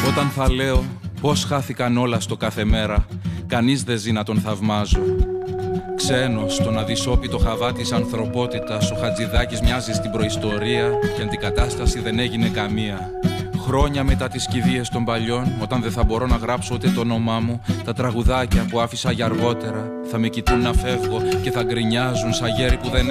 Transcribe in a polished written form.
Όταν θα λέω πως χάθηκαν όλα στο κάθε μέρα, κανείς δεν ζει να τον θαυμάζω. Ξένος στον αδυσόπιτο χαβά της ανθρωπότητας, ο Χατζηδάκης μοιάζει στην προϊστορία και αντικατάσταση δεν έγινε καμία. Χρόνια μετά τις κηδείες των παλιών, όταν δεν θα μπορώ να γράψω ούτε το όνομά μου, τα τραγουδάκια που άφησα για αργότερα θα με κοιτούν να φεύγω και θα γκρινιάζουν σαν γέροι που δεν